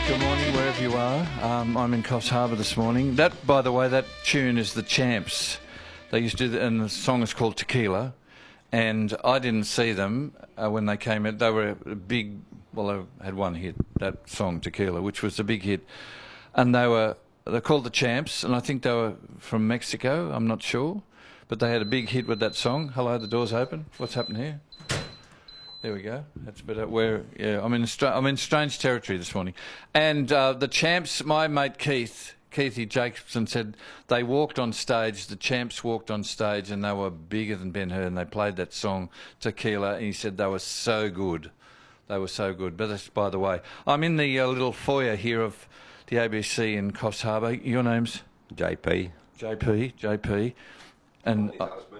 Good morning, wherever you are. I'm in Coffs Harbour this morning. That, by the way, that tune is the Champs. They used to do that, and the song is called Tequila. And I didn't see them when they came out. They were a big, well, they had one hit, that song Tequila, which was a big hit. And they're called the Champs, and I think they were from Mexico. I'm not sure, but they had a big hit with that song. Hello, the door's open. What's happened here? There we go. That's better. I'm in strange territory this morning. And the Champs, my mate Keithy Jacobson said they walked on stage, the Champs walked on stage, and they were bigger than Ben Hur, and they played that song Tequila, and he said they were so good. They were so good. But that's by the way. I'm in the little foyer here of the ABC in Coffs Harbour. Your name's? JP. JP. And